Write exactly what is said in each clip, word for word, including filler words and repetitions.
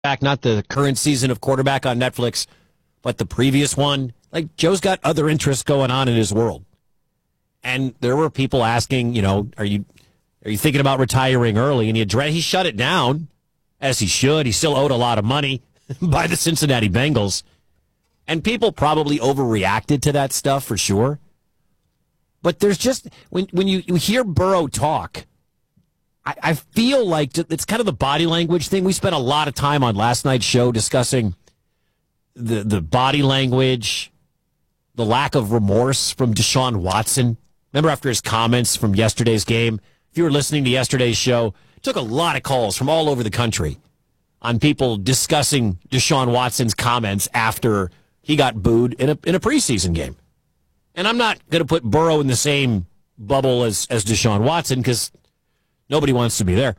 back, not the current season of quarterback on Netflix, but the previous one. Like, Joe's got other interests going on in his world. And there were people asking, you know, are you are you thinking about retiring early? And he addressed, he shut it down, as he should. He still owed a lot of money by the Cincinnati Bengals. And people probably overreacted to that stuff for sure. But there's just, when when you, you hear Burrow talk, I, I feel like it's kind of the body language thing. We spent a lot of time on last night's show discussing the the body language, the lack of remorse from Deshaun Watson. Remember after his comments from yesterday's game? If you were listening to yesterday's show, it took a lot of calls from all over the country on people discussing Deshaun Watson's comments after he got booed in a in a preseason game. And I'm not going to put Burrow in the same bubble as, as Deshaun Watson because nobody wants to be there.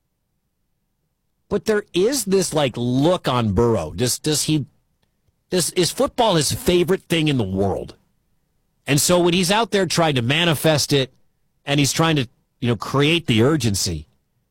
But there is this like look on Burrow. Does does he does is football his favorite thing in the world? And so when he's out there trying to manifest it and he's trying to, you know, create the urgency,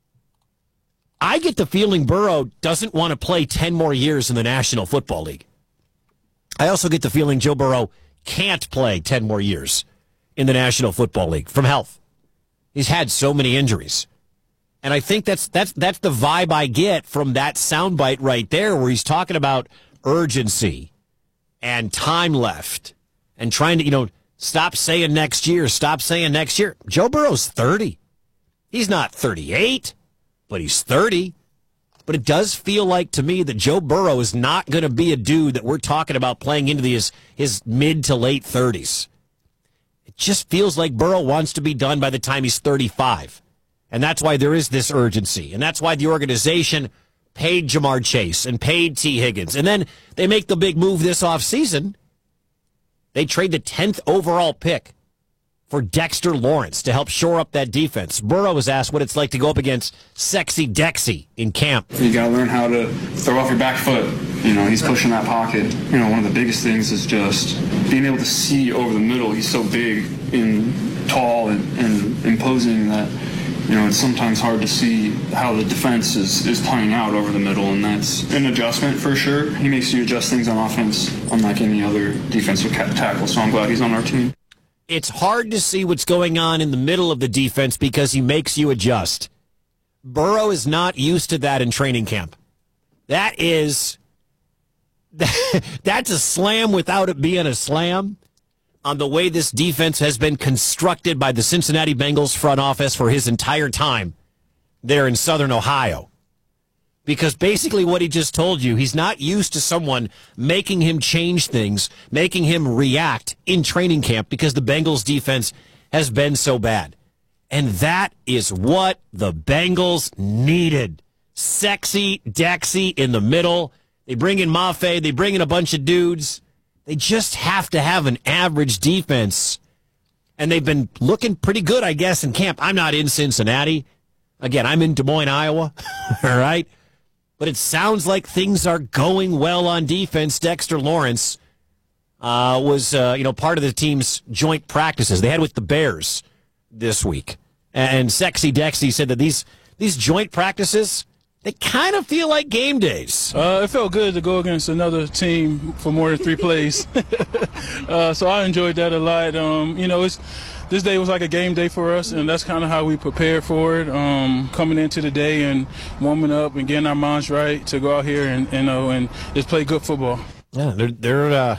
I get the feeling Burrow doesn't want to play ten more years in the National Football League. I also get the feeling Joe Burrow can't play ten more years in the National Football League from health. He's had so many injuries. And I think that's that's that's the vibe I get from that soundbite right there where he's talking about urgency and time left and trying to, you know, stop saying next year, stop saying next year. Joe Burrow's thirty. He's not thirty-eight, but he's thirty. But it does feel like to me that Joe Burrow is not going to be a dude that we're talking about playing into his, his mid to late thirties. It just feels like Burrow wants to be done by the time he's thirty-five. And that's why there is this urgency. And that's why the organization paid Jamar Chase and paid T. Higgins. And then they make the big move this offseason. They trade the tenth overall pick for Dexter Lawrence to help shore up that defense. Burrow was asked what it's like to go up against Sexy Dexy in camp. You got to learn how to throw off your back foot. You know, he's pushing that pocket. You know, one of the biggest things is just being able to see over the middle. He's so big and tall and, and imposing that, you know, it's sometimes hard to see how the defense is, is playing out over the middle, and that's an adjustment for sure. He makes you adjust things on offense unlike any other defensive tackle, so I'm glad he's on our team. It's hard to see what's going on in the middle of the defense because he makes you adjust. Burrow is not used to that in training camp. That is, that's a slam without it being a slam on the way this defense has been constructed by the Cincinnati Bengals front office for his entire time there in Southern Ohio. Because basically what he just told you, he's not used to someone making him change things, making him react in training camp because the Bengals defense has been so bad. And that is what the Bengals needed. Sexy Dexy in the middle. They bring in Mafe. They bring in a bunch of dudes. They just have to have an average defense. And they've been looking pretty good, I guess, in camp. I'm not in Cincinnati. Again, I'm in Des Moines, Iowa. All right? But it sounds like things are going well on defense. Dexter Lawrence uh, was, uh, you know, part of the team's joint practices they had with the Bears this week. And Sexy Dexy said that these these joint practices, they kind of feel like game days. Uh, it felt good to go against another team for more than three plays. uh, so I enjoyed that a lot. Um, you know, it's. This day was like a game day for us, and that's kind of how we prepared for it, um, coming into the day and warming up and getting our minds right to go out here and, you know, and just play good football. Yeah, they're, they're, uh,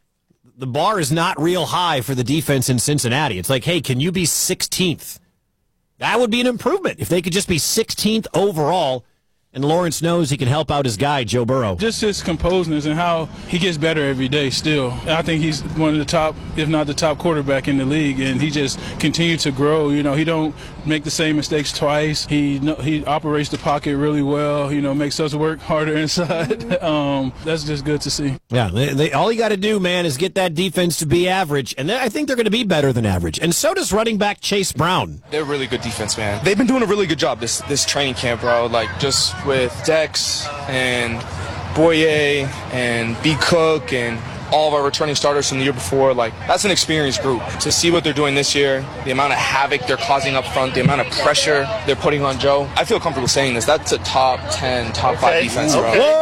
the bar is not real high for the defense in Cincinnati. It's like, hey, can you be sixteenth? That would be an improvement if they could just be sixteenth overall. And Lawrence knows he can help out his guy, Joe Burrow. Just his composedness and how he gets better every day still. I think he's one of the top, if not the top quarterback in the league, and he just continues to grow. You know, he don't make the same mistakes twice. He he operates the pocket really well, you know, makes us work harder inside. um, that's just good to see. Yeah, they, they, all you got to do, man, is get that defense to be average, and I think they're going to be better than average. And so does running back Chase Brown. They're a really good defense, man. They've been doing a really good job this, this training camp, bro. Like, just with Dex and Boye and B. Cook and all of our returning starters from the year before. Like, that's an experienced group. To see what they're doing this year, the amount of havoc they're causing up front, the amount of pressure they're putting on Joe, I feel comfortable saying this. That's a top ten, top five defense, bro.